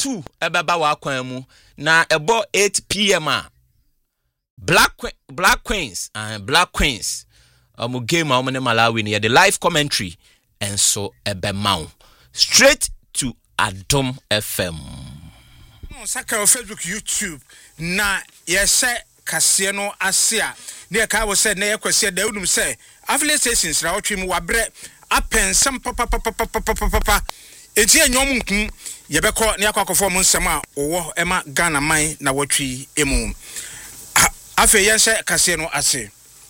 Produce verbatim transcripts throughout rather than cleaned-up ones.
two ebeba wa kwan mu na ebo eight p m a Black Black Queens and Black Queens um game a omne Malawi ne the live commentary and so ebema straight to Adom F M. No saka on Facebook, YouTube na yese kase no ase a ne ka wo se na yekwase da unum se afle stations ra otwe mu wabre apensem papa papa papa papa enti enyom nkun yebekọ ne akwakofo mu nsem a owo ema Ghana man na watwi emu afe yese kase no ase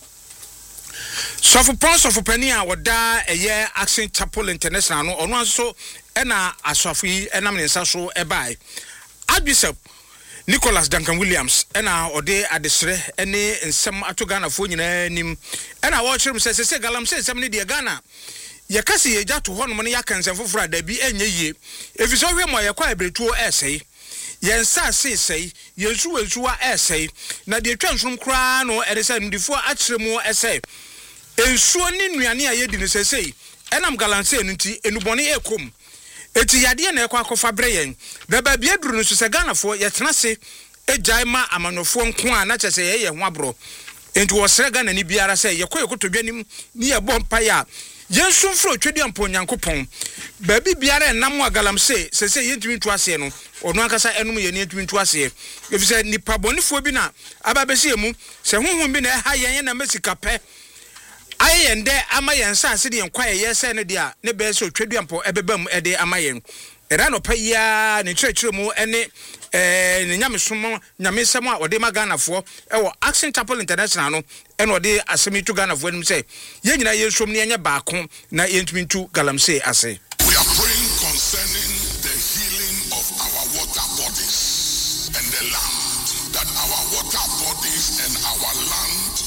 Sofu pon sofu pani a woda eye Action Chapel International no ono aso ena asofu yi enam ne nsa so ebai Archbishop Nicholas Duncan Williams ena ode adesre ene nsem ato Ghana fo nyina nim ena wo kyerem se se galam se nsem ne de Ghana ye kase ye gya to hono ne yakanse foforo da bi enye yie efiso hwe mo ye kwa ebretuo esei ye nsa se sei ye nsu wensuwa esei na de twa nsom kra no edese ndifo akyeremu esei ensuo ni nuane a yedi no sesei enam galanse nti enubone ekom eti yade na ekwa akofa breyen beba bia duru no so se Ganafo ye tenase ejai ma amanofo nko a na kyese ye ye ho abro enti wo sere Gana ni biara se ye koye kotodwanim ni ye bompa ya yensu mfro twedi ampo Nyankopon ba bi biara enam wa galamse sesei ye ntimi ntuase no ono akasa enum ye ni ntimi ntuase efise nipa bonifo bi na ababesi emu se honhom bi na ha yen na mesika pe ayende amayen sa ase de enkwaye yese ne dia ne be so twaduampo ebebam ede amayen era no pa ya ne kyerɛkyerɛ mu ene eh ne nyamesom nyamesem a ode maganafo ewo Action Chapel International no ene ode asemi to Ganafo anim sɛ ye nyina yesom ne enye baako na yentumi ntu galamsey ase. We are praying concerning the healing of our water bodies and the land, that our water bodies and our land